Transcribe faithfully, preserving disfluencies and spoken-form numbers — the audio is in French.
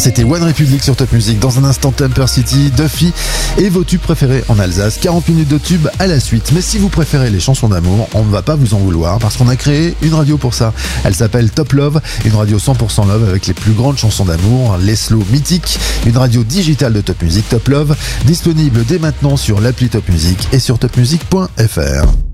C'était One Republic sur Top Music. Dans un instant, Temper City, Duffy et vos tubes préférés en Alsace. quarante minutes de tubes à la suite. Mais si vous préférez les chansons d'amour, on ne va pas vous en vouloir parce qu'on a créé une radio pour ça. Elle s'appelle Top Love, une radio cent pour cent love avec les plus grandes chansons d'amour, les slows mythiques, une radio digitale de Top Music, Top Love, disponible dès maintenant sur l'appli Top Music et sur top music point f r.